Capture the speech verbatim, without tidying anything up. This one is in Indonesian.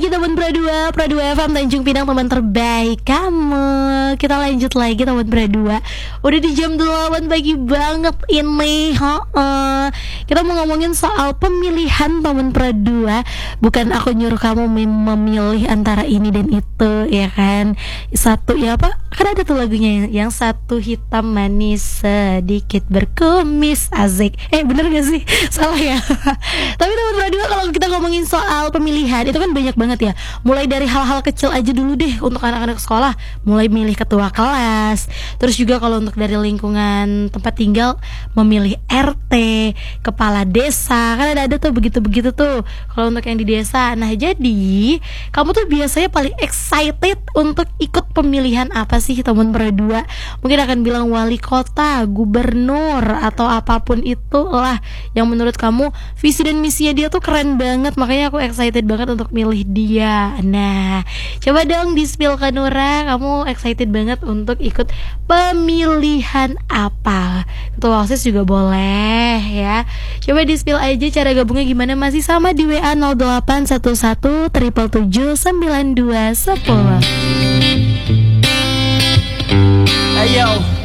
lagi teman Pradua, Pradua F M Tanjung Pinang, teman terbaik kamu. Kita lanjut lagi teman Pradua. Udah di jam delapan pagi banget ini. Ho-oh. Kita mau ngomongin soal pemilihan teman Pradua. Bukan aku nyuruh kamu memilih antara ini dan itu, ya kan. Satu ya apa? Kan ada tuh lagunya yang, yang satu hitam manis sedikit berkumis, asik. Eh bener gak sih? Salah ya. Tapi teman Pradua, kalau kita ngomongin soal pemilihan itu kan banyak banget ya. Mulai dari hal-hal kecil aja dulu deh untuk anak-anak sekolah, mulai milih ketua kelas. Terus juga kalau untuk dari lingkungan tempat tinggal, memilih R T, kepala desa. Kan ada-ada tuh begitu-begitu tuh kalau untuk yang di desa. Nah jadi kamu tuh biasanya paling excited untuk ikut pemilihan apa sih teman Pradua? Mungkin akan bilang wali kota, gubernur, atau apapun itulah yang menurut kamu visi dan misinya dia tuh keren banget, makanya aku excited banget untuk milih dia. Nah, coba dong di-spill ke Nura, kamu excited banget untuk ikut pemilihan apa? Ketua OSIS juga boleh ya. Coba di-spill aja cara gabungnya gimana, masih sama di W A nol delapan satu satu tujuh tujuh tujuh sembilan dua satu nol. Hey yo